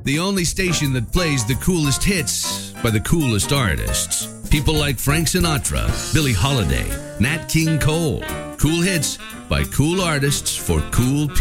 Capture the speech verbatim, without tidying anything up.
the only station that plays the coolest hits by the coolest artists. People like Frank Sinatra, Billie Holiday, Nat King Cole. Cool hits by cool artists for cool people.